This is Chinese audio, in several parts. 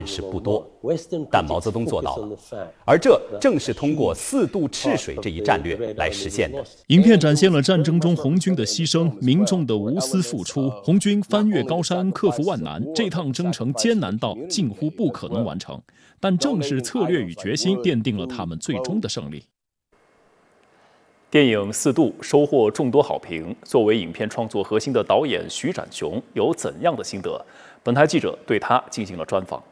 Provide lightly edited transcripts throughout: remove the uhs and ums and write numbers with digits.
是不多，但毛泽东做到了，而这正是通过4渡赤水这一战略来实现的。 影片展现了战争中红军的牺牲、民众的无私付出，红军翻越高山、克服万难，这趟征程艰难到近乎不可能完成，但正是策略与决心奠定了他们最终的胜利。电影《4渡》收获众多好评，作为影片创作核心的导演徐展雄有怎样的心得？本台记者对他进行了专访。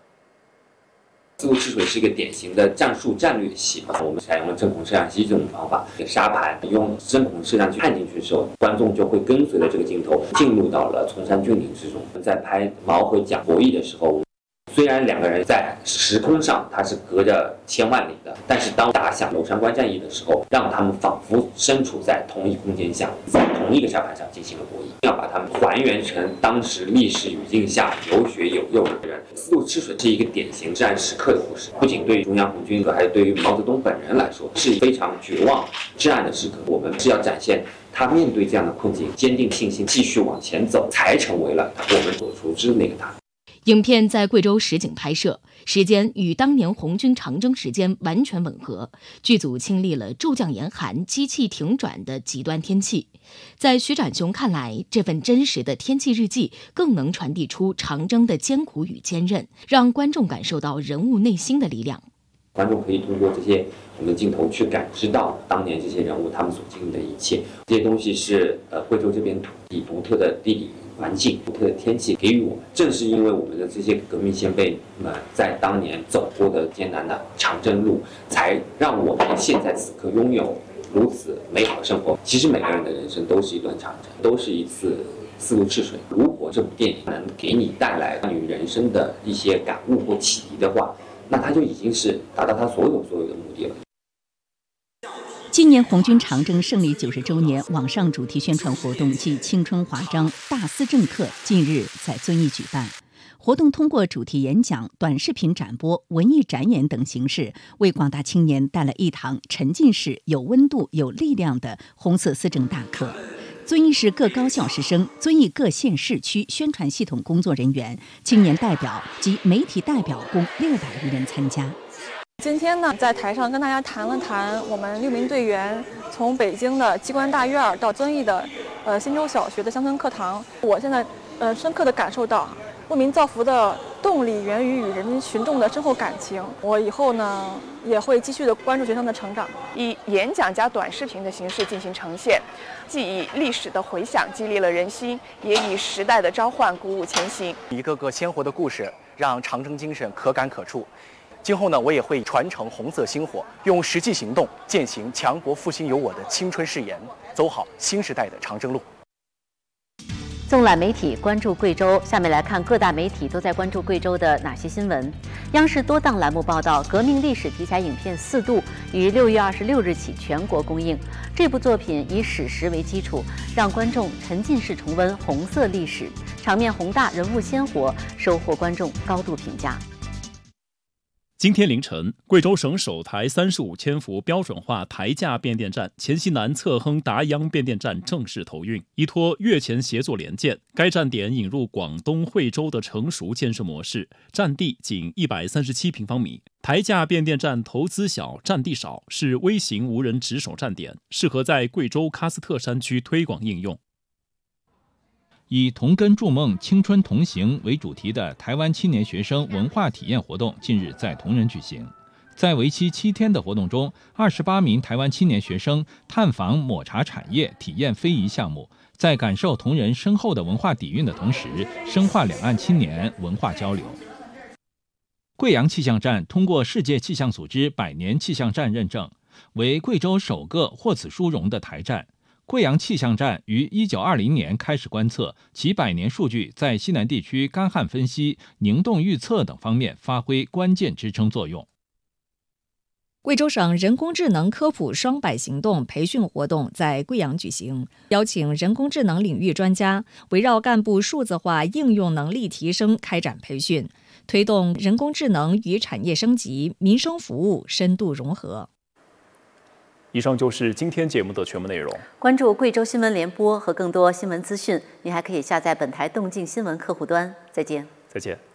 4渡赤水是一个典型的战术战略戏，我们采用了针孔摄像机这种方法，沙盘用针孔摄像机看进去的时候，观众就会跟随着这个镜头进入到了崇山峻岭之中。在拍毛和蒋博弈的时候，虽然两个人在时空上它是隔着千万里的，但是当打响娄山关战役的时候，让他们仿佛身处在同一空间下，在同一个沙盘上进行了博弈，要把他们还原成当时历史语境下有血有肉的人。4渡赤水是一个典型至暗时刻的故事，不仅对于中央红军，还是对于毛泽东本人来说，是非常绝望至暗的时刻。我们是要展现他面对这样的困境，坚定信心，继续往前走，才成为了我们所熟知的那个他。 影片在贵州实景拍摄，时间与当年红军长征时间完全吻合。剧组经历了骤降严寒、机器停转的极端天气。在徐展雄看来，这份真实的天气日记更能传递出长征的艰苦与坚韧，让观众感受到人物内心的力量。 观众可以通过这些我们的镜头去感知到当年这些人物他们所经历的一切。这些东西是贵州这边土地独特的地理环境、独特的天气给予我们。正是因为我们的这些革命先辈们在当年走过的艰难的长征路，才让我们现在此刻拥有如此美好的生活。其实每个人的人生都是一段长征，都是一次4渡赤水。如果这部电影能给你带来关于人生的一些感悟或启迪的话，那它就已经是达到它所有的目的了。 今年红军长征胜利90周年网上主题宣传活动暨青春华章大思政课近日在遵义举办。活动通过主题演讲、短视频展播、文艺展演等形式，为广大青年带来一堂沉浸式、有温度、有力量的红色思政大课。遵义市各高校师生、遵义各县市区宣传系统工作人员、青年代表及媒体代表共600余人参加。 今天呢，在台上跟大家谈了谈我们6名队员从北京的机关大院到遵义的新洲小学的乡村课堂。我现在深刻地感受到为民造福的动力源于与人民群众的深厚感情。我以后呢也会继续的关注学生的成长， 以演讲加短视频的形式进行呈现，既以历史的回响激励了人心，也以时代的召唤鼓舞前行。 一个个鲜活的故事让长征精神可感可触。今后呢，我也会传承红色星火，用实际行动践行强国复兴有我的青春誓言，走好新时代的长征路。 纵览媒体，关注贵州。下面来看各大媒体都在关注贵州的哪些新闻。央视多档栏目报道，革命历史题材影片《4渡》于6月26日起全国公映。这部作品以史实为基础，让观众沉浸式重温红色历史，场面宏大，人物鲜活，收获观众高度评价。 今天凌晨，贵州省首台35千伏标准化台架变电站黔西南侧亨达央变电站正式投运，依托粤黔协作联建，该站点引入广东惠州的成熟建设模式，占地仅137平方米。台架变电站投资小、占地少，是微型无人值守站点，适合在贵州喀斯特山区推广应用。 以同根筑梦、青春同行为主题的台湾青年学生文化体验活动近日在同仁举行。在为期7天的活动中，28名台湾青年学生探访抹茶产业，体验非遗项目，在感受同仁深厚的文化底蕴的同时，深化两岸青年文化交流。贵阳气象站通过世界气象组织100年气象站认证，为贵州首个获此殊荣的台站。贵阳气象站于1920年开始观测，其100年数据在西南地区干旱分析、凝冻预测等方面发挥关键支撑作用。 贵州省人工智能科普双百行动培训活动在贵阳举行，邀请人工智能领域专家围绕干部数字化应用能力提升开展培训，推动人工智能与产业升级、民生服务深度融合。 以上就是今天节目的全部内容。 关注贵州新闻联播和更多新闻资讯，您还可以下载本台动静新闻客户端。再见。 再见。